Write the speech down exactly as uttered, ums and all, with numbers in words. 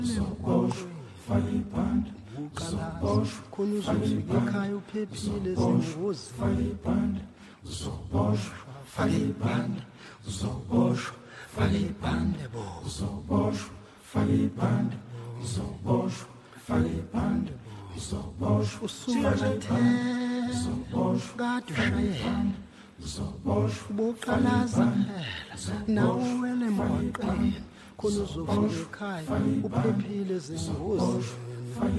uzoboshwa faka ibhande uzoboshwa khona uzofika ekhaya uphephile ezingozi faka ibhande uzoboshwa faka ibhande uzoboshwa faka ibhande uzoboshwa faka ibhande uzoboshwa faka ibhande uzoboshwa usumathela uzoboshwa kade ushayela uzoboshwa ubuqalaza phela nawe wele emgwaqeni khona uzofika ekhaya uphephile ezingozi